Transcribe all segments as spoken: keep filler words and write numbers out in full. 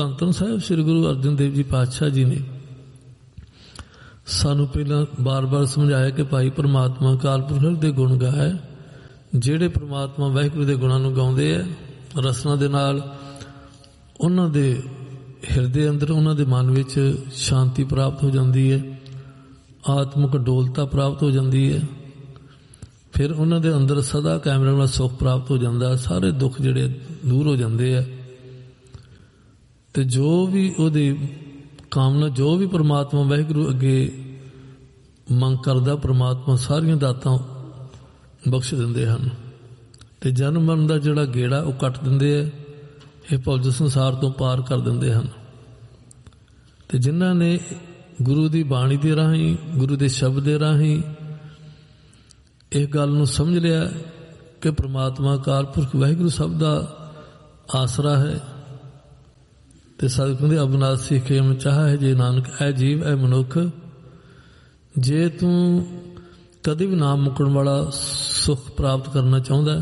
ਧੰਨ ਧੰਨ ਸਾਹਿਬ ਸ੍ਰੀ ਗੁਰੂ ਅਰਜਨ ਦੇਵ ਜੀ ਪਾਤਸ਼ਾਹ ਜੀ ਨੇ ਸਾਨੂੰ ਪਹਿਲਾਂ ਬਾਰ ਬਾਰ ਸਮਝਾਇਆ ਕਿ ਭਾਈ ਪ੍ਰਮਾਤਮਾ ਅਕਾਲ ਪੁਰਖ ਦੇ ਗੁਣ ਗਾਏ। ਜਿਹੜੇ ਪ੍ਰਮਾਤਮਾ ਵਾਹਿਗੁਰੂ ਦੇ ਗੁਣਾਂ ਨੂੰ ਗਾਉਂਦੇ ਆ ਰਸਨਾ ਦੇ ਨਾਲ, ਉਹਨਾਂ ਦੇ ਹਿਰਦੇ ਅੰਦਰ, ਉਹਨਾਂ ਦੇ ਮਨ ਵਿੱਚ ਸ਼ਾਂਤੀ ਪ੍ਰਾਪਤ ਹੋ ਜਾਂਦੀ ਹੈ, ਆਤਮਿਕ ਡੋਲਤਾ ਪ੍ਰਾਪਤ ਹੋ ਜਾਂਦੀ ਹੈ। ਫਿਰ ਉਹਨਾਂ ਦੇ ਅੰਦਰ ਸਦਾ ਕਾਇਮ ਰਹਿਣ ਵਾਲਾ ਸੁੱਖ ਪ੍ਰਾਪਤ ਹੋ ਜਾਂਦਾ, ਸਾਰੇ ਦੁੱਖ ਜਿਹੜੇ ਦੂਰ ਹੋ ਜਾਂਦੇ ਆ। ਤੇ ਜੋ ਵੀ ਉਹਦੀ ਕਾਮਨਾ, ਜੋ ਵੀ ਪ੍ਰਮਾਤਮਾ ਵਾਹਿਗੁਰੂ ਅੱਗੇ ਮੰਗ ਕਰਦਾ, ਪ੍ਰਮਾਤਮਾ ਸਾਰੀਆਂ ਦਾਤਾਂ ਬਖਸ਼ ਦਿੰਦੇ ਹਨ। ਤੇ ਜਨਮ ਮਰਨ ਦਾ ਜਿਹੜਾ ਗੇੜਾ ਉਹ ਕੱਟ ਦਿੰਦੇ ਆ, ਇਹ ਭੁੱਲ ਸੰਸਾਰ ਤੋਂ ਪਾਰ ਕਰ ਦਿੰਦੇ ਹਨ। ਤੇ ਜਿਨ੍ਹਾਂ ਨੇ ਗੁਰੂ ਦੀ ਬਾਣੀ ਦੇ ਰਾਹੀਂ, ਗੁਰੂ ਦੇ ਸ਼ਬਦ ਦੇ ਰਾਹੀਂ ਇਹ ਗੱਲ ਨੂੰ ਸਮਝ ਲਿਆ ਕਿ ਪ੍ਰਮਾਤਮਾ ਅਕਾਲ ਪੁਰਖ ਵਾਹਿਗੁਰੂ ਸਭ ਦਾ ਆਸਰਾ ਹੈ। ਤੇ ਸਤਿਗੁਰੂ ਦੇ ਅਬਨਾਸੀ ਖੇਮ ਚਾਹ ਹੈ ਜੇ ਨਾਨਕ ਐ ਜੀਵ ਐ ਮਨੁੱਖ, ਜੇ ਤੂੰ ਕਦੇ ਵੀ ਨਾਮ ਮੁਕਣ ਵਾਲਾ ਸੁੱਖ ਪ੍ਰਾਪਤ ਕਰਨਾ ਚਾਹੁੰਦਾ,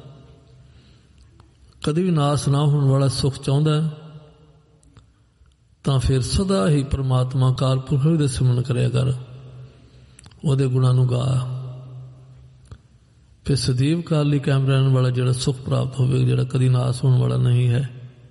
ਕਦੇ ਵੀ ਨਾਸ ਨਾ ਹੋਣ ਵਾਲਾ ਸੁੱਖ ਚਾਹੁੰਦਾ, ਤਾਂ ਫਿਰ ਸਦਾ ਹੀ ਪ੍ਰਮਾਤਮਾ ਅਕਾਲ ਪੁਰਖ ਦੇ ਸਿਮਰਨ ਕਰਿਆ ਕਰ, ਉਹਦੇ ਗੁਣਾਂ ਨੂੰ ਗਾ। ਫਿਰ ਸਦੀਵ ਕਾਲ ਲਈ ਕਾਇਮ ਰਹਿਣ ਵਾਲਾ ਜਿਹੜਾ ਸੁੱਖ ਪ੍ਰਾਪਤ ਹੋਵੇਗਾ, ਜਿਹੜਾ ਕਦੀ ਨਾਸ ਹੋਣ ਵਾਲਾ ਨਹੀਂ ਹੈ।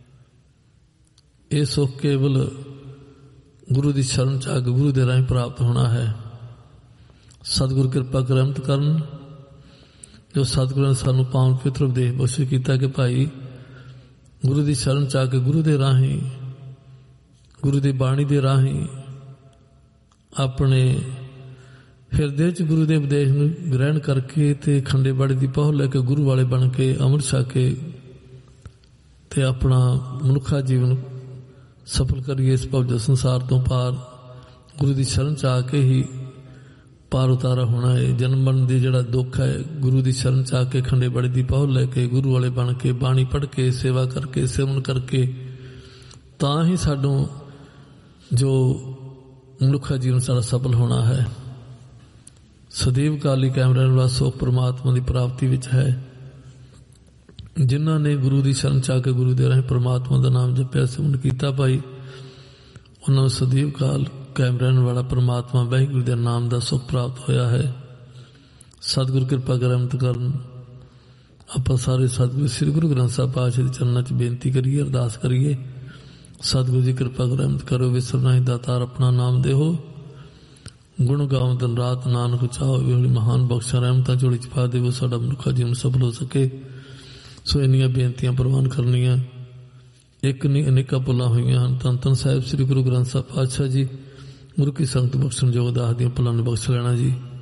ਇਹ ਸੁੱਖ ਕੇਵਲ ਗੁਰੂ ਦੀ ਸ਼ਰਨ ਚ ਆ ਕੇ ਗੁਰੂ ਦੇ ਰਾਹੀਂ ਪ੍ਰਾਪਤ ਹੋਣਾ ਹੈ। ਸਤਿਗੁਰ ਕਿਰਪਾ ਕਰਮਤ ਕਰਨ, ਜੋ ਸਤਿਗੁਰਾਂ ਨੇ ਸਾਨੂੰ ਪਾਵਨ ਪਵਿੱਤਰ ਉਪਦੇਸ਼ ਬਖਸ਼ਿਸ਼ ਕੀਤਾ ਕਿ ਭਾਈ ਗੁਰੂ ਦੀ ਸ਼ਰਨ ਚ ਆ ਕੇ ਗੁਰੂ ਦੇ ਰਾਹੀਂ, ਗੁਰੂ ਦੀ ਬਾਣੀ ਦੇ ਰਾਹੀਂ ਆਪਣੇ ਹਿਰਦੇ ਚ ਗੁਰੂ ਦੇ ਉਪਦੇਸ਼ ਨੂੰ ਗ੍ਰਹਿਣ ਕਰਕੇ ਤੇ ਖੰਡੇ ਬਾੜੇ ਦੀ ਪਹੁ ਲੈ ਕੇ ਗੁਰੂ ਵਾਲੇ ਬਣ ਕੇ ਅੰਮ੍ਰਿਤ ਛਕ ਕੇ ਤੇ ਆਪਣਾ ਮਨੁੱਖਾ ਜੀਵਨ ਸਫਲ ਕਰੀਏ। ਇਸ ਭਵ ਸੰਸਾਰ ਤੋਂ ਪਾਰ ਗੁਰੂ ਦੀ ਸ਼ਰਨ ਚ ਆ ਕੇ ਹੀ ਪਾਰ ਉਤਾਰਾ ਹੋਣਾ ਹੈ। ਜਨਮ ਮਰਨ ਦੀ ਜਿਹੜਾ ਦੁੱਖ ਹੈ, ਗੁਰੂ ਦੀ ਸ਼ਰਨ ਚ ਆ ਕੇ ਖੰਡੇ ਬਾੜੇ ਦੀ ਪਹੁ ਲੈ ਕੇ ਗੁਰੂ ਵਾਲੇ ਬਣ ਕੇ ਬਾਣੀ ਪੜ੍ਹ ਕੇ ਸੇਵਾ ਕਰਕੇ ਸੇਵਨ ਕਰਕੇ ਤਾਂ ਹੀ ਸਾਨੂੰ ਜੋ ਮਨੁੱਖਾ ਜੀਵਨ ਸਾਡਾ ਸਫਲ ਹੋਣਾ ਹੈ। ਸਦੀਵ ਕਾਲੀ ਕਾਇਮ ਰਹਿਣ ਵਾਲਾ ਸੁੱਖ ਪ੍ਰਮਾਤਮਾ ਦੀ ਪ੍ਰਾਪਤੀ ਵਿੱਚ ਹੈ। ਜਿਨ੍ਹਾਂ ਨੇ ਗੁਰੂ ਦੀ ਸ਼ਰਨ ਚ ਆ ਕੇ ਗੁਰੂ ਦੇ ਰਾਹੀਂ ਪ੍ਰਮਾਤਮਾ ਦਾ ਨਾਮ ਜਪਿਆ, ਸਿਮਰਨ ਕੀਤਾ, ਭਾਈ ਉਹਨਾਂ ਨੂੰ ਸਦੀਵ ਕਾਲ ਕਾਇਮ ਰਹਿਣ ਵਾਲਾ ਪ੍ਰਮਾਤਮਾ ਵਾਹਿਗੁਰੂ ਦੇ ਨਾਮ ਦਾ ਸੁੱਖ ਪ੍ਰਾਪਤ ਹੋਇਆ ਹੈ। ਸਤਿਗੁਰ ਕਿਰਪਾ ਕਰਮਤ ਕਰਨ। ਆਪਾਂ ਸਾਰੇ ਸਤਿਗੁਰੂ ਸ੍ਰੀ ਗੁਰੂ ਗ੍ਰੰਥ ਸਾਹਿਬ ਪਾਤਸ਼ਾਹ ਦੇ ਚਰਨਾਂ 'ਚ ਬੇਨਤੀ ਕਰੀਏ, ਅਰਦਾਸ ਕਰੀਏ। ਸਤਿਗੁਰੂ ਜੀ ਕਿਰਪਾ ਕਰਮਤ ਕਰੋ, ਵਿਸਰਨਾ ਹੀ ਦਾਤਾਰ ਆਪਣਾ ਨਾਮ ਦੇਹੋ, ਗੁਣ ਗਾਉ ਦਿਨ ਰਾਤ ਨਾਨਕ ਚਾਹੋ, ਇਹ ਮਹਾਨ ਬਖਸ਼ਾ ਰਹਿਮਤਾਂ ਝੋਲੀ ਚ ਪਾ ਦੇਵੋ, ਸਾਡਾ ਮਨੁੱਖਾ ਜੀਵਨ ਸਫਲ ਹੋ ਸਕੇ। ਸੋ ਇੰਨੀਆਂ ਬੇਨਤੀਆਂ ਪ੍ਰਵਾਨ ਕਰਨੀਆਂ, ਇੱਕ ਨਹੀਂ ਅਨੇਕਾਂ ਭੁੱਲਾਂ ਹੋਈਆਂ ਹਨ। ਧੰਨ ਧੰਨ ਸਾਹਿਬ ਸ੍ਰੀ ਗੁਰੂ ਗ੍ਰੰਥ ਸਾਹਿਬ ਪਾਤਸ਼ਾਹ ਜੀ ਗੁਰੂ ਕੀ ਸੰਗਤ ਬਖਸ਼ਣ ਯੋਗ ਦਾਸ ਦੀਆਂ ਭੁੱਲਾਂ ਨੂੰ ਬਖਸ਼ ਲੈਣਾ ਜੀ।